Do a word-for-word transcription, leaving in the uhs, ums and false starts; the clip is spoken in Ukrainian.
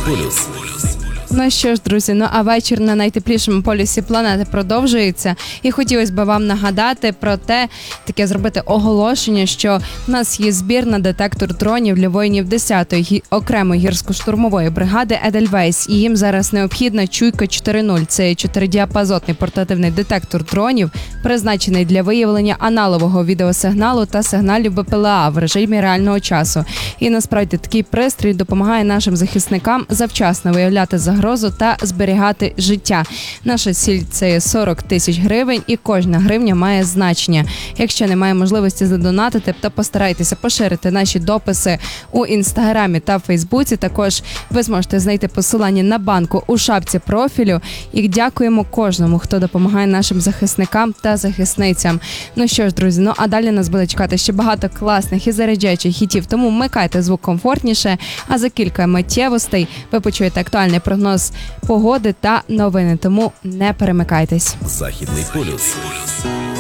полюс. Ну що ж, друзі, ну а вечір на найтеплішому полюсі планети продовжується. І хотілося б вам нагадати про те, таке зробити оголошення, що в нас є збір на детектор дронів для воїнів десятої гі... окремої гірсько-штурмової бригади «Едельвейс». І їм зараз необхідна «Чуйка чотири нуль». Це чотиридіапазотний портативний детектор дронів, призначений для виявлення аналогового відеосигналу та сигналів Б П Л А в режимі реального часу. І насправді такий пристрій допомагає нашим захисникам завчасно виявляти загрози та зберігати життя. Наша ціль – це сорок тисяч гривень, і кожна гривня має значення. Якщо немає можливості задонатити, то постарайтеся поширити наші дописи у Інстаграмі та Фейсбуці. Також ви зможете знайти посилання на банку у шапці профілю. І дякуємо кожному, хто допомагає нашим захисникам та захисницям. Ну що ж, друзі, ну а далі нас буде чекати ще багато класних і заряджаючих хітів, тому вмикайте звук комфортніше, а за кілька миттєвостей ви почуєте актуальний прогноз погоди та новини, тому не перемикайтесь. Західний полюс.